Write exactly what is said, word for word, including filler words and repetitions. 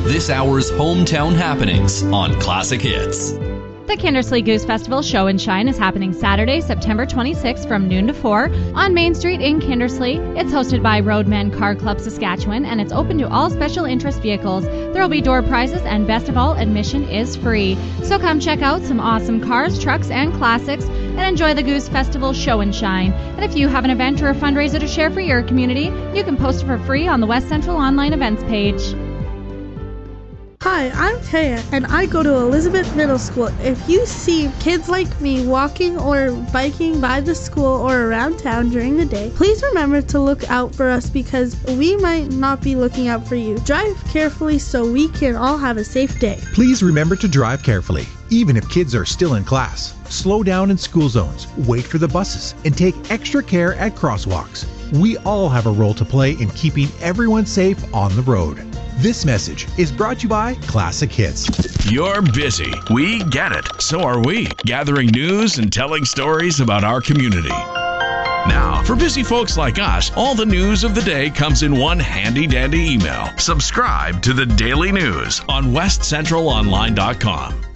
this hour's hometown happenings on Classic Hits. The Kindersley Goose Festival Show and Shine is happening Saturday, September twenty-sixth from noon to four on Main Street in Kindersley. It's hosted by Roadmen Car Club Saskatchewan, and it's open to all special interest vehicles. There will be door prizes, and best of all, admission is free. So come check out some awesome cars, trucks, and classics, and enjoy the Goose Festival Show and Shine. And if you have an event or a fundraiser to share for your community, you can post it for free on the West Central Online Events page. Hi, I'm Taya, and I go to Elizabeth Middle School. If you see kids like me walking or biking by the school or around town during the day, please remember to look out for us because we might not be looking out for you. Drive carefully so we can all have a safe day. Please remember to drive carefully, even if kids are still in class. Slow down in school zones, wait for the buses, and take extra care at crosswalks. We all have a role to play in keeping everyone safe on the road. This message is brought to you by Classic Hits. You're busy. We get it. So are we. Gathering news and telling stories about our community. Now, for busy folks like us, all the news of the day comes in one handy-dandy email. Subscribe to the Daily News on west central online dot com.